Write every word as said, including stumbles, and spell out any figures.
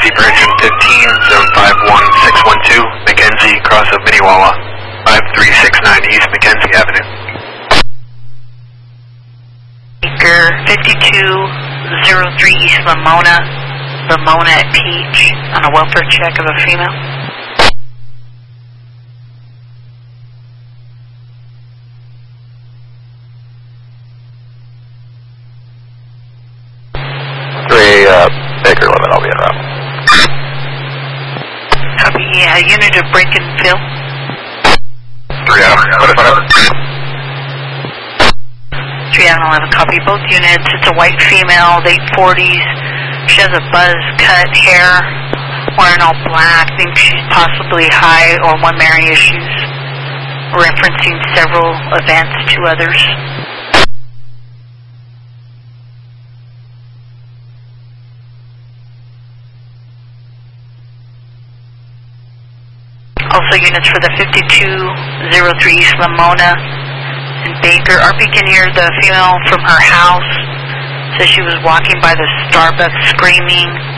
Zebra engine fifteen, zone five one six one two, Mackenzie, cross of Minnewawa, five three six nine East Mackenzie Avenue. Baker fifty-two oh three East Lamona, Lamona at Peach, on a welfare check of a female. three, uh, Baker limit, I'll be in route. Copy, yeah, unit of break and fill. three out, put it on. three out eleven, copy both units. It's a white female, late forties. She has a buzz cut hair, wearing all black. Thinks she's possibly high or one Mary issues. Referencing several events to others. Also units for the fifty-two oh three East Lamona and Baker. R P can hear the female from her house. Says she was walking by the Starbucks screaming.